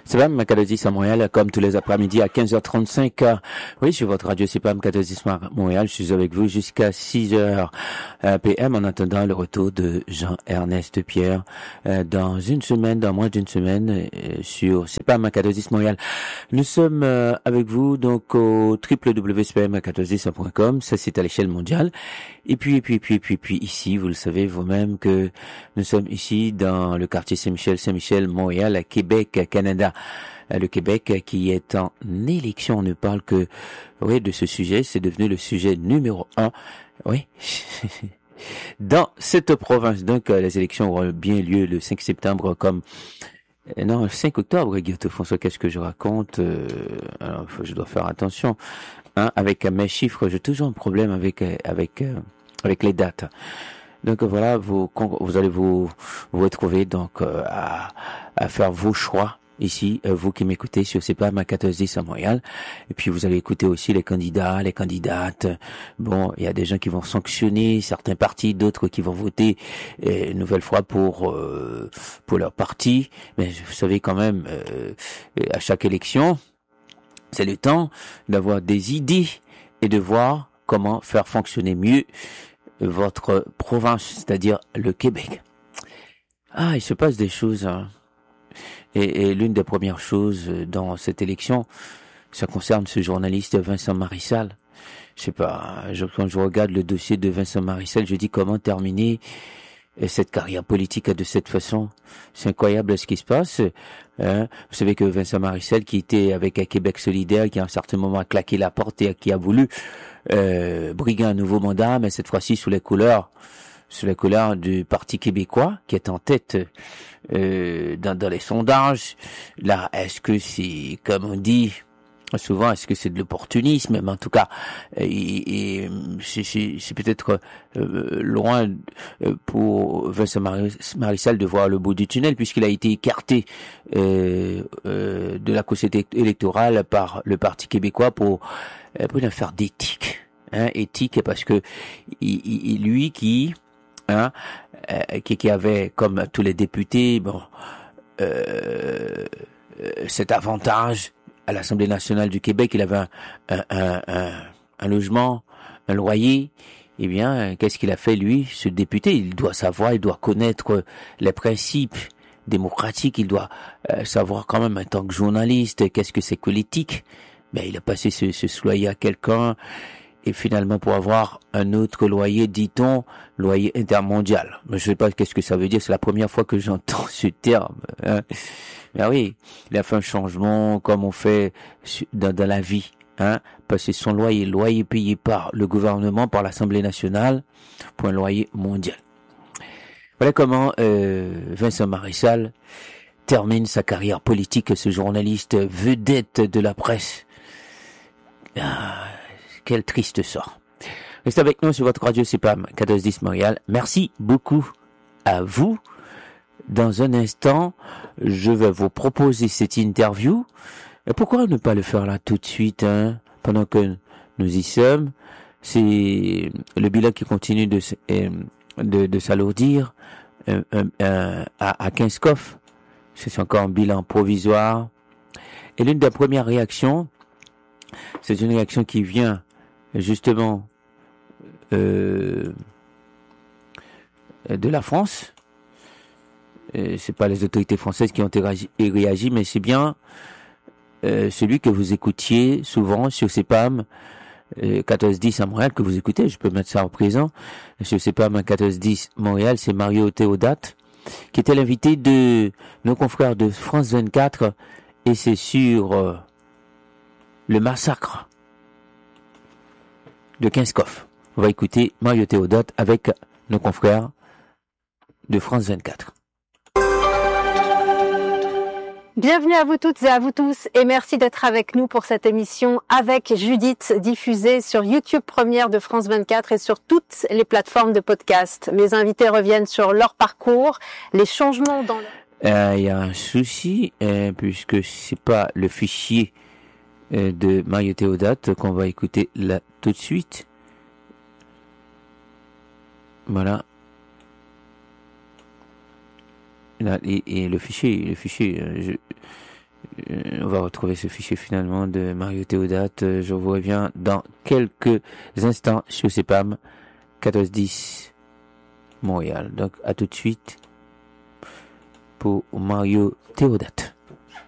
CPAM 1410 à Montréal, comme tous les après-midi à 15h35. Oui, sur votre radio CPAM 1410 à Montréal, je suis avec vous jusqu'à 6h PM en attendant le retour de Jean-Ernest Pierre dans moins d'une semaine sur CPAM 1410 Montréal. Nous sommes avec vous donc au www.cpam1410.com, ça c'est à l'échelle mondiale. Et puis ici, vous le savez vous-même que nous sommes ici dans le quartier Saint-Michel, Montréal, à Québec, Canada. Le Québec qui est en élection, on ne parle que de ce sujet, c'est devenu le sujet numéro 1. Oui. Dans cette province. Donc les élections auront bien lieu le 5 septembre le 5 octobre, Guillaume François, qu'est-ce que je raconte alors, je dois faire attention. Avec mes chiffres, j'ai toujours un problème avec les dates. Donc voilà, vous allez vous retrouver donc à faire vos choix ici, vous qui m'écoutez sur CPAM 1410 à Montréal. Et puis vous allez écouter aussi les candidats, les candidates. Bon, il y a des gens qui vont sanctionner certains partis, d'autres qui vont voter une nouvelle fois pour leur parti. Mais vous savez quand même, à chaque élection, c'est le temps d'avoir des idées et de voir comment faire fonctionner mieux votre province, c'est-à-dire le Québec. Il se passe des choses. Et l'une des premières choses dans cette élection, ça concerne ce journaliste Vincent Marissal. Je sais pas, quand je regarde le dossier de Vincent Marissal, je dis comment terminer cette carrière politique de cette façon. C'est incroyable ce qui se passe. Vous savez que Vincent Marissal, qui était avec Québec solidaire, qui à un certain moment a claqué la porte et qui a voulu briguer un nouveau mandat, mais cette fois-ci sous les couleurs du Parti québécois, qui est en tête dans les sondages. Là, est-ce que c'est, comme on dit souvent, est-ce que c'est de l'opportunisme? Mais en tout cas, c'est peut-être loin pour Vincent Marissal de voir le bout du tunnel, puisqu'il a été écarté de la course électorale par le Parti québécois pour une affaire d'éthique. Éthique, parce que lui qui avait, comme tous les députés, cet avantage à l'Assemblée nationale du Québec, il avait un logement, un loyer. Eh bien, qu'est-ce qu'il a fait, lui, ce député? Il doit savoir, il doit connaître les principes démocratiques, il doit savoir quand même en tant que journaliste, qu'est-ce que c'est que l'éthique. Il a passé ce loyer à quelqu'un, et finalement pour avoir un autre loyer, dit-on, loyer intermondial. Mais je sais pas qu'est-ce que ça veut dire, c'est la première fois que j'entends ce terme. Mais oui, il a fait un changement comme on fait dans la vie. Passer son loyer payé par le gouvernement, par l'Assemblée nationale, pour un loyer mondial. Voilà comment Vincent Marissal termine sa carrière politique, ce journaliste vedette de la presse. Quel triste sort. Restez avec nous sur votre radio CPAM 1410 Montréal. Merci beaucoup à vous. Dans un instant, je vais vous proposer cette interview. Et pourquoi ne pas le faire là tout de suite, pendant que nous y sommes? C'est le bilan qui continue de s'alourdir à Kinskoff. C'est encore un bilan provisoire. Et l'une des premières réactions, c'est une réaction qui vient justement de la France. C'est pas les autorités françaises qui ont réagi, mais c'est bien celui que vous écoutiez souvent sur CPAM 1410 à Montréal, que vous écoutez, je peux mettre ça en présent, sur CPAM 1410 Montréal, c'est Mario Théodate, qui était l'invité de nos confrères de France 24, et c'est sur le massacre de Kinskoff. On va écouter Mario Théodate avec nos confrères de France 24. Bienvenue à vous toutes et à vous tous et merci d'être avec nous pour cette émission Avec Judith, diffusée sur YouTube Première de France 24 et sur toutes les plateformes de podcast. Mes invités reviennent sur leur parcours, les changements dans il y a un souci, puisque c'est pas le fichier de Mario Théodate qu'on va écouter là tout de suite. Voilà. Là, et le fichier, On va retrouver ce fichier finalement de Mario Théodate. Je vous reviens dans quelques instants sur CEPAM 1410 Montréal. Donc à tout de suite pour Mario Théodate.